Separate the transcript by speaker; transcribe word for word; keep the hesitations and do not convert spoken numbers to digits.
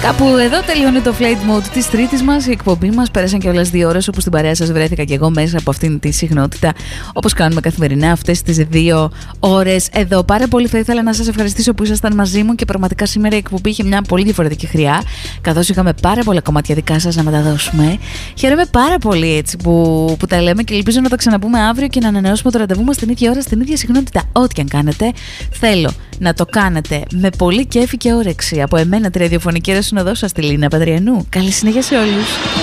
Speaker 1: Κάπου εδώ τελειώνει το Flight Mode της τρίτης μας. Η εκπομπή μας πέρασαν και όλες δύο ώρες, όπου στην παρέα σας βρέθηκα και εγώ μέσα από αυτήν τη συχνότητα, όπως κάνουμε καθημερινά αυτές τις δύο ώρες εδώ. Πάρα πολύ θα ήθελα να σας ευχαριστήσω που ήσασταν μαζί μου και πραγματικά σήμερα η εκπομπή είχε μια πολύ διαφορετική χρειά, καθώς είχαμε πάρα πολλά κομμάτια δικά σας να μεταδώσουμε. Χαίρομαι πάρα πολύ έτσι που, που τα λέμε και ελπίζω να τα ξαναπούμε αύριο και να ανανεώσουμε το ραντεβού μας την ίδια ώρα, στην ίδια συχνότητα. Ό,τι και αν κάνετε, θέλω να το κάνετε με πολύ κέφι και όρεξη. Από εμένα, τη ραδιοφωνική ρεσουνοδό σας, τη Λίνα Παντριανού. Καλή συνέχεια σε όλους.